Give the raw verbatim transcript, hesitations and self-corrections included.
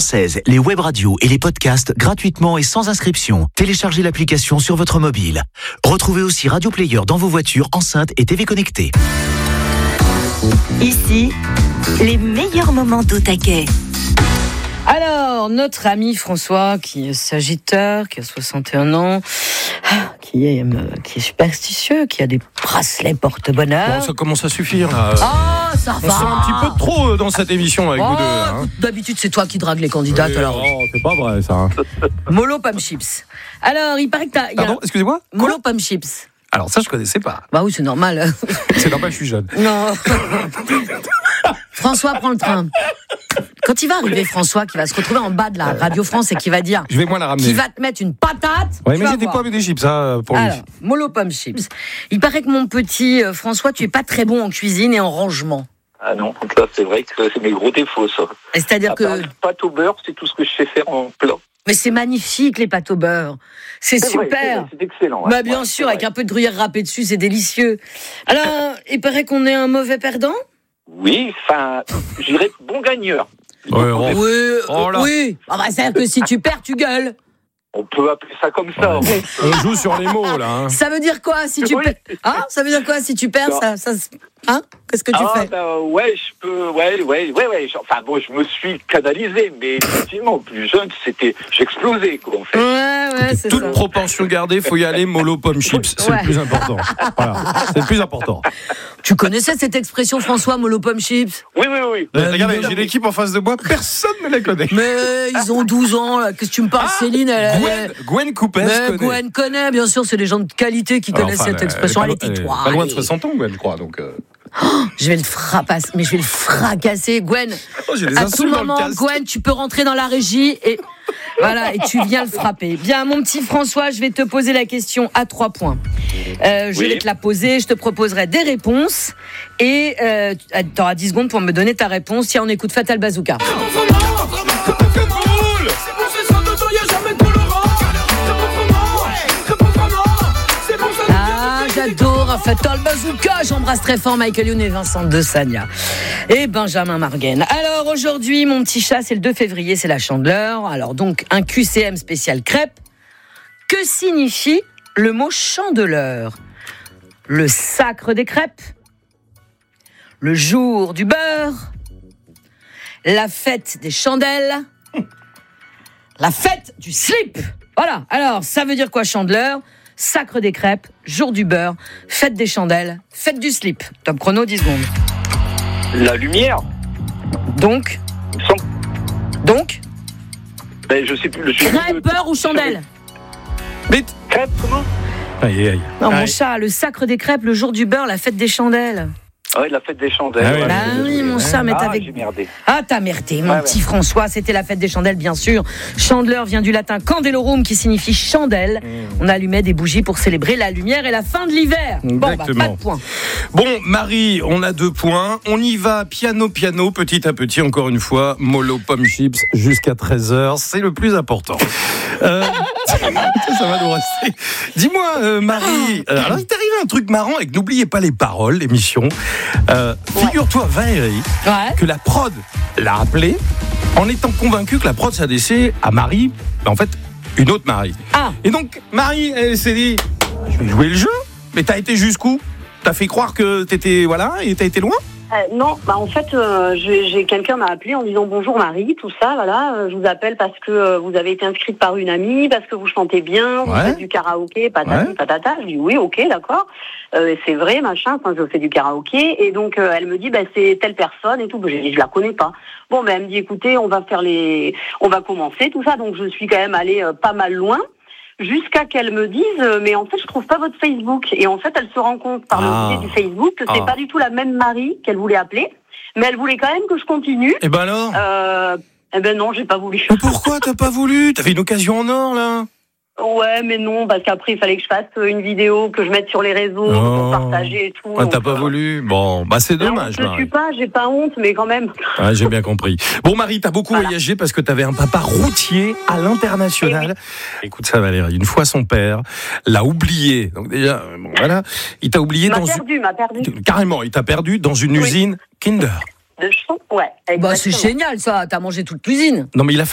françaises, les web radios et les podcasts gratuitement et sans inscription. Téléchargez l'application sur votre mobile. Retrouvez aussi Radio Player dans vos voitures, enceintes et T V connectées. Ici, les meilleurs moments d'Au Taquet. Alors, notre ami François, qui est sagitaire, qui a soixante et un ans, qui est, qui est superstitieux, qui a des bracelets porte-bonheur. Bon, ça commence à suffire, là. Oh, ça On va. sent un petit peu trop dans cette émission avec oh, vous deux. Hein. D'habitude, c'est toi qui dragues les candidates, Oui, alors. Oh, c'est pas vrai, ça. Hein. Mollo Pomme Chips. Alors, il paraît que t'as... Pardon, excusez-moi. Mollo Pomme Chips. Alors ça, je connaissais pas. Bah oui, c'est normal. C'est normal, je suis jeune. Non. François prend le train. Quand il va arriver, François, qui va se retrouver en bas de la Radio France et qui va dire... Je vais moi la ramener. Qui va te mettre une patate. Ouais, mais j'étais pas avec des chips, ça, pour lui. Alors, mollo pomme chips. Il paraît que mon petit euh, François, tu es pas très bon en cuisine et en rangement. Ah non, donc là, c'est vrai que c'est mes gros défauts, ça. Et c'est-à-dire À que... part les pâtes au beurre, c'est tout ce que je sais faire en plat. Mais c'est magnifique, les pâtes au beurre. C'est, c'est super. Vrai, c'est, vrai, c'est excellent. Ouais. Bah, bien ouais, sûr, avec un peu de gruyère râpée dessus, c'est délicieux. Alors, il paraît qu'on est un mauvais perdant ? Oui, enfin, je dirais bon gagneur. Ouais, oh. Oui, Oh là. oui. Ah bah, c'est-à-dire que si tu perds, tu gueules. On peut appeler ça comme ça. Ouais. On joue sur les mots, là. Hein. Ça veut dire quoi si tu Oui. perds ? Hein ? Ça veut dire quoi si tu perds Non. ça, ça, hein ? Qu'est-ce que tu ah, fais ? bah, ouais, je peux, ouais, ouais, ouais, ouais. Enfin bon, je me suis canalisé, mais effectivement, plus jeune, c'était, j'explosais, quoi, en fait. Ouais, ouais, c'est Toute ça. proportion gardée, faut y aller mollo pomme chips, c'est Ouais. le plus important. Voilà, c'est le plus important. Tu connaissais cette expression, François, mollo pomme chips ? Oui, oui, oui. Euh, regardez, j'ai l'équipe en face de moi, personne ne la connaît. Mais ils ont douze ans, là. Qu'est-ce que tu me parles, Ah, Céline elle, Gwen, elle... Gwen Coupes Mais connaît. Gwen connaît, bien sûr, c'est des gens de qualité qui Alors, connaissent enfin, cette elle- expression. elle Elle est pas- était elle est toi. Pas loin de allez. soixante ans, Gwen, je crois. Donc, euh... Je vais le frapasser, mais je vais le fracasser, Gwen. oh, j'ai des À tout insultes dans le moment, casque. Gwen, tu peux rentrer dans la régie et voilà, et tu viens le frapper. Bien, mon petit François, je vais te poser la question à trois points. Euh, je Oui. vais te la poser, je te proposerai des réponses et euh, tu auras dix secondes pour me donner ta réponse. Tiens, on écoute Fatal Bazooka. Ah, j'adore Fatal Bazooka. J'embrasse très fort Michael Youn et Vincent de Sagna. Et Benjamin Marguenne. Alors aujourd'hui, mon petit chat, c'est le deux février, c'est la Chandeleur. Alors donc, un Q C M spécial crêpe. Que signifie le mot Chandeleur ? Le sacre des crêpes ? Le jour du beurre ? La fête des chandelles ? La fête du slip ? Voilà, alors ça veut dire quoi Chandeleur ? Sacre des crêpes, jour du beurre, fête des chandelles, fête du slip. Top chrono, dix secondes. La lumière. Donc, il me semble- donc, Ben, je sais plus. Le crêpe, beurre ou chandelle ? Mais... Crêpe, comment ? Aïe, aïe. Non, mon Aïe. chat, le sacre des crêpes, le jour du beurre, la fête des chandelles. Ah ouais, la fête des chandelles. Ah oui, ouais, bah je suis oui, désolé. mon chat, mais ah, t'avais- j'ai merdé. Ah, t'as merdé, mon Ouais, petit ouais. François. C'était la fête des chandelles, bien sûr. Chandeleur vient du latin candelorum, qui signifie chandelle. On allumait des bougies pour célébrer la lumière et la fin de l'hiver. Bon, bah, Exactement. pas de point. Bon, Marie, on a deux points. On y va piano, piano, petit à petit, encore une fois. Mollo pomme chips jusqu'à treize heures. C'est le plus important. Euh, ça va nous rester. Dis-moi, euh, Marie, euh, alors il t'est arrivé un truc marrant et que n'oubliez pas les paroles, l'émission. Euh, figure-toi, Valérie, Ouais. que la prod l'a appelé en étant convaincue que la prod s'adressait à Marie, bah, en fait, une autre Marie. Ah. Et donc, Marie, elle s'est dit, je vais jouer le jeu, mais t'as été jusqu'où ? T'as fait croire que t'étais, voilà, et t'as été loin ? Euh, non, bah en fait, euh, j'ai, j'ai quelqu'un m'a appelé en disant bonjour Marie, tout ça, voilà, euh, je vous appelle parce que euh, vous avez été inscrite par une amie, parce que vous chantez bien, vous Ouais. faites du karaoké, patati Ouais. patata. Je dis oui, ok, d'accord, euh, et c'est vrai, machin, enfin, je fais du karaoké, et donc euh, elle me dit bah c'est telle personne et tout, bah, j'ai dit je la connais pas. Bon, ben bah, elle me dit écoutez, on va faire les, on va commencer tout ça, donc je suis quand même allée euh, pas mal loin. Jusqu'à qu'elle me dise, euh, mais en fait, je trouve pas votre Facebook. Et en fait, elle se rend compte par Ah. le biais du Facebook que c'est Ah. pas du tout la même Marie qu'elle voulait appeler. Mais elle voulait quand même que je continue. Et ben alors Euh, eh ben non, j'ai pas voulu. Mais pourquoi t'as pas voulu ? T'avais une occasion en or, là. Ouais, mais non, parce qu'après, il fallait que je fasse une vidéo, que je mette sur les réseaux, Oh. pour partager et tout. Ah, t'as donc, pas euh, voulu. Bon, bah c'est non, dommage, je ne Marie. suis pas, j'ai pas honte, mais quand même. Ouais, j'ai bien compris. Bon, Marie, t'as beaucoup Voilà. voyagé parce que t'avais un papa routier à l'international. Écoute ça, Valérie. Une fois, son père l'a oublié. Donc déjà, euh, bon, voilà, il t'a oublié Il m'a dans perdu, m'a perdu. une... carrément. Il t'a perdu dans une Oui. usine Kinder. De chant, ouais. Bah, c'est exactement. génial, ça. T'as mangé toute cuisine. Non, mais il a fallu